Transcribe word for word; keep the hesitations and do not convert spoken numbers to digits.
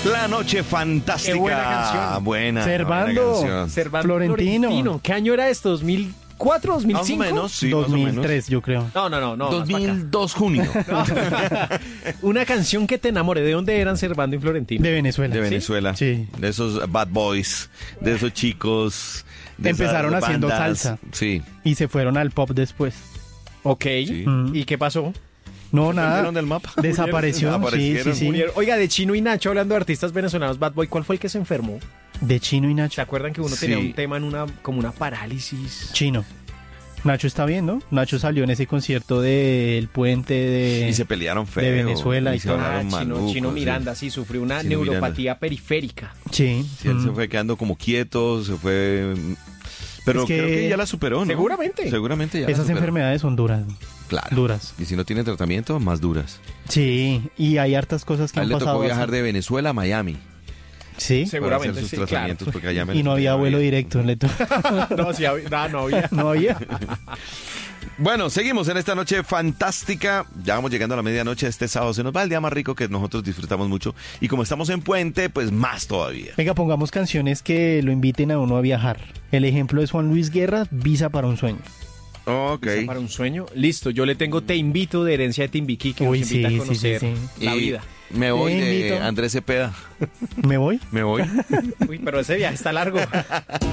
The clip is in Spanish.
La noche fantástica. Qué buena canción. Buena. Servando. buena canción. Servando Florentino. Florentino. ¿Qué año era esto? ¿dos mil cuatro, dos mil cinco? Más o menos, sí, dos más o mil menos. tres, yo creo. No, no, no. no dos más mil dos junio. para acá. Una canción que te enamore. ¿De dónde eran Servando y Florentino? De Venezuela. De Venezuela. Sí. De esos bad boys, de esos chicos. De Empezaron esas haciendo bandas. salsa. Sí. Y se fueron al pop después. Ok. Sí. Mm. ¿Y qué pasó? No, ¿Se nada. perdieron del mapa? Desapareció. Sí, Aparecieron. sí, sí. Murieron. Oiga, de Chino y Nacho, hablando de artistas venezolanos, Bad Boy, ¿cuál fue el que se enfermó? De Chino y ¿Se Nacho. acuerdan que uno Sí. tenía un tema en una, como una parálisis? Chino. Nacho está bien, ¿no? Nacho salió en ese concierto del puente de... Y se pelearon feo. de Venezuela y se todo. Ah, hablaron Chino, malucos, Chino sí. Miranda, sí, sufrió una Chino neuropatía periférica. Sí. Sí, él Mm. se fue quedando como quieto, se fue... Pero Es que- creo que ya la superó, ¿no? Seguramente. Seguramente ya la Esas superó. enfermedades son duras. Claro. Duras. Y si no tiene tratamiento, más duras. Sí, y hay hartas cosas que A él han le tocó pasado. viajar así. de Venezuela a Miami. Sí, Sí. Para Seguramente, hacer sus sí, claro. tratamientos, porque allá me y no había vuelo directo. le to- No, sí, había- no, no había. No había. Bueno, seguimos en esta noche fantástica. Ya vamos llegando a la medianoche de este sábado. Se nos va el día más rico que nosotros disfrutamos mucho. Y como estamos en puente, pues más todavía. Venga, pongamos canciones que lo inviten a uno a viajar. El ejemplo es Juan Luis Guerra, Visa para un sueño. Ok. ¿Visa para un sueño? Listo, yo le tengo Te invito de Herencia de Timbiquí, que Uy, nos invita sí, a sí, conocer sí, la Y vida. Me voy Te de invito. Andrés Cepeda. ¿Me voy? Me voy. Uy, pero ese viaje está largo.